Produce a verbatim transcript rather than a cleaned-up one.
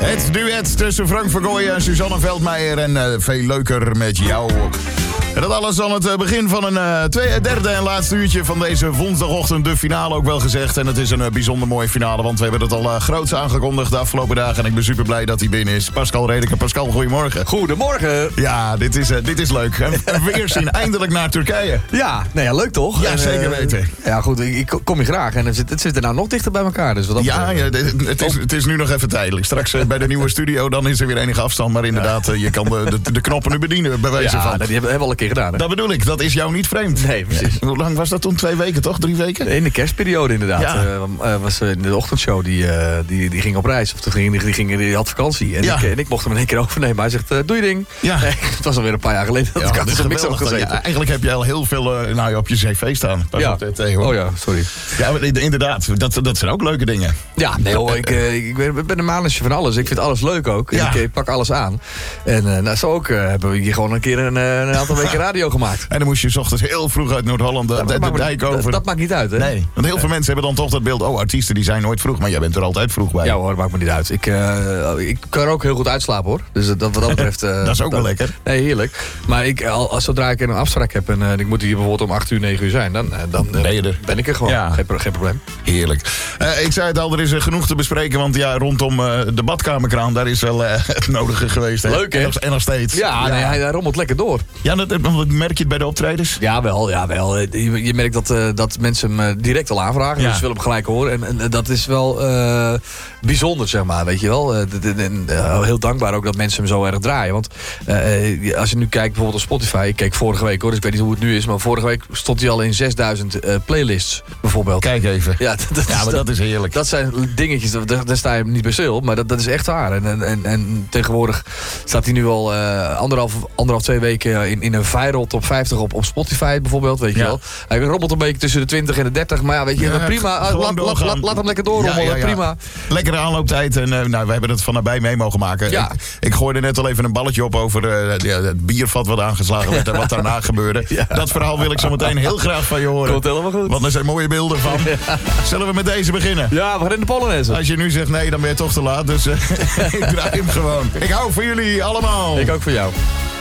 Het duet tussen Frank Vergooyen en Suzanne Veldmeijer en uh, veel leuker met jou. En dat alles aan het begin van een uh, tweede, derde en laatste uurtje van deze woensdagochtend. De finale ook wel gezegd. En het is een uh, bijzonder mooie finale, want we hebben het al uh, groots aangekondigd de afgelopen dagen. En ik ben super blij dat hij binnen is. Pascal Redeke. Pascal, goedemorgen. Goedemorgen. Ja, dit is, uh, dit is leuk. En, en weer zien eindelijk naar Turkije. Ja, nou ja, leuk toch? Ja, en, zeker uh, weten. Ja goed, ik, ik kom je graag. En het zit, het zit er nou nog dichter bij elkaar. Dus wat dat ja, ja het, is, het is nu nog even tijdelijk. Straks uh, bij de nieuwe studio, dan is er weer enige afstand. Maar inderdaad, uh, je kan de, de, de knoppen nu bedienen, bij wijze ja, van. Ja, die hebben we al een keer gedaan. Hè? Dat bedoel ik. Dat is jou niet vreemd. Nee, precies. Ja. Hoe lang was dat toen? Twee weken, toch? Drie weken? In de kerstperiode inderdaad. Ja. Uh, was uh, de ochtendshow, die, uh, die, die ging op reis. Of die, ging, die, ging, die had vakantie. En, ja. ik, en ik mocht hem in één keer overnemen. Hij zegt, uh, doe je ding. Ja. Nee, het was alweer een paar jaar geleden. Dat ja, ik had dus een mix geweldig, gezeten. ja, eigenlijk heb je al heel veel uh, nou, op je cv staan. Pas ja. op dit, hey, hoor. Oh ja, sorry. Ja, maar, inderdaad. Dat, dat zijn ook leuke dingen. Ja, nee hoor. Ik, uh, ik ben, ben een mannetje van alles. Ik vind alles leuk ook. Ja. Ik, ik pak alles aan. En uh, nou, zo ook uh, hebben we hier gewoon een keer een, een aantal weken radio gemaakt. En dan moest je 's ochtends heel vroeg uit Noord-Holland de, Ja, de, de dijk over. Dat, dat maakt niet uit, hè? Nee, want heel veel mensen hebben dan toch dat beeld. Oh, artiesten die zijn nooit vroeg, maar jij bent er altijd vroeg bij. Ja hoor, maakt me niet uit. Ik, uh, ik kan er ook heel goed uitslapen hoor. Dus dat, wat dat betreft... Uh, dat is ook wel lekker. Nee, heerlijk. Maar ik, als, zodra ik een afspraak heb en uh, ik moet hier bijvoorbeeld om acht uur, negen uur zijn... dan, uh, dan uh, ben je er. Ben ik er gewoon. Ja. Geen, geen probleem. Heerlijk. Uh, ik zei het al, er is uh, genoeg te bespreken. Want ja, rondom uh, de badkamerkraan, daar is wel uh, het nodige geweest. Hè? Leuk hè? En nog, en nog steeds. Ja, ja. Nee, hij, hij rommelt lekker door. Ja, dat, dat merk je het bij de optredens? Ja, wel. Ja, wel. Je, je merkt dat, uh, dat mensen hem uh, direct al aanvragen. Ja. Dus ze willen hem gelijk horen. En, en dat is wel uh, bijzonder, zeg maar. Weet je wel. Uh, en, uh, heel dankbaar ook dat mensen hem zo erg draaien. Want uh, als je nu kijkt bijvoorbeeld op Spotify. Ik keek vorige week hoor, dus ik weet niet hoe het nu is. Maar vorige week stond hij al in zesduizend uh, playlists bijvoorbeeld. Kijk even. Ja, dat, dat, ja maar dat, dat is heerlijk. Dat zijn dingetjes, daar, daar sta je niet bij stil. Maar dat, dat is echt waar. En, en, en tegenwoordig staat hij nu al uh, anderhalf, anderhalf, twee weken in, in een viral top vijftig op, op Spotify bijvoorbeeld. Weet je ja. wel. Hij rommelt een beetje tussen de twintig en de dertig. Maar ja, weet je, ja, prima. Laat, laat, laat, laat hem lekker doorrommelen. Ja, ja, ja. Prima. Lekkere aanlooptijd. En uh, nou, we hebben het van nabij mee mogen maken. Ja. Ik, ik gooide net al even een balletje op over uh, ja, het biervat wat aangeslagen werd en wat daarna gebeurde. Ja. Dat verhaal wil ik zo meteen heel graag van je horen. Komt helemaal goed. Want er zijn mooie beelden van. Ja. Zullen we met deze beginnen? Ja, we gaan in de Polonaise. Als je nu zegt nee, dan ben je toch te laat. Dus uh, ik draai hem gewoon. Ik hou van jullie allemaal. Ik ook voor jou.